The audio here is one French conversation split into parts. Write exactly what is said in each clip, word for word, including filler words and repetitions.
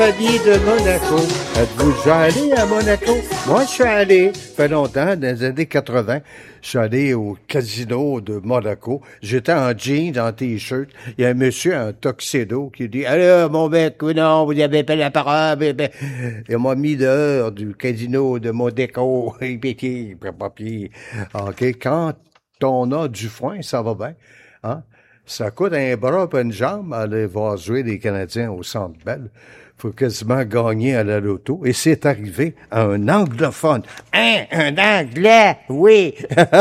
Famille de Monaco. Êtes-vous déjà allé à Monaco? Moi, je suis allé. Ça fait longtemps, dans les années quatre-vingt. Je suis allé au casino de Monaco. J'étais en jeans, en t-shirt. Il y a un monsieur en tuxedo qui dit « Allez, mon mec, non, vous avez pas la parole. » Il m'a mis dehors du casino de Monaco. Papier. OK, quand on a du foin, ça va bien. Hein? Ça coûte un bras et une jambe aller voir jouer les Canadiens au Centre Bell. Faut quasiment gagner à la loto. Et c'est arrivé à un anglophone. Hein, un anglais, oui.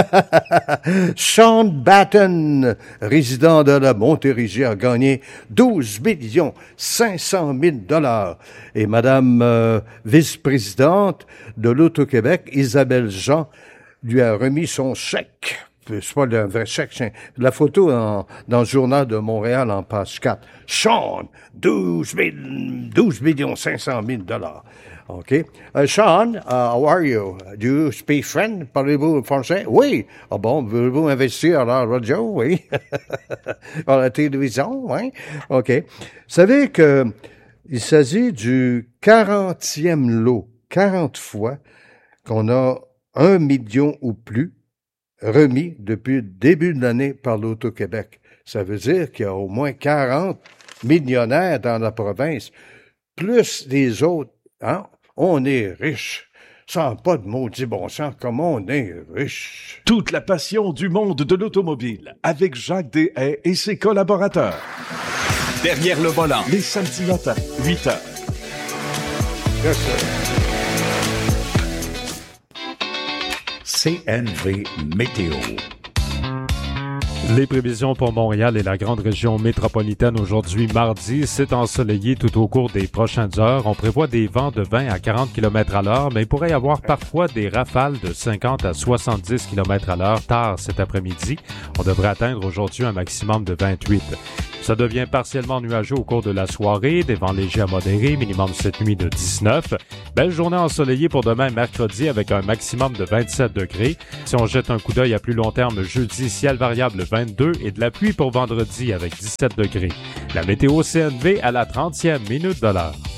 Sean Batten, résident de la Montérégie, a gagné douze millions cinq cent mille dollars. Et Madame euh, vice-présidente de l'Auto-Québec, Isabelle Jean, lui a remis son chèque. C'est pas le vrai chèque. C'est la photo en, dans le journal de Montréal en page quatre. Sean, douze millions cinq cent mille dollars. OK. Uh, Sean, uh, how are you? Do you speak French? Parlez-vous français? Oui. Ah bon, voulez-vous investir à la radio? Oui. À la télévision? Oui. OK. Vous savez que il s'agit du quarantième lot, quarante fois, qu'on a un million ou plus remis depuis le début de l'année par l'Auto-Québec. Ça veut dire qu'il y a au moins quarante millionnaires dans la province, plus les autres. Hein? On est riche. Sans pas de maudit bon sens, comme on est riche. Toute la passion du monde de l'automobile avec Jacques Deshaies et ses collaborateurs. Derrière le volant, les samedis matins, huit heures. Yes, sir. C N V Météo. Les prévisions pour Montréal et la grande région métropolitaine aujourd'hui mardi, c'est ensoleillé tout au cours des prochaines heures. On prévoit des vents de vingt à quarante kilomètres à l'heure, mais il pourrait y avoir parfois des rafales de cinquante à soixante-dix kilomètres à l'heure tard cet après-midi. On devrait atteindre aujourd'hui un maximum de vingt-huit. Ça devient partiellement nuageux au cours de la soirée, des vents légers à modérés, minimum cette nuit de dix-neuf. Belle journée ensoleillée pour demain mercredi avec un maximum de vingt-sept degrés. Si on jette un coup d'œil à plus long terme jeudi, ciel variable vingt-deux et de la pluie pour vendredi avec dix-sept degrés. La météo C N V à la trentième minute de l'heure.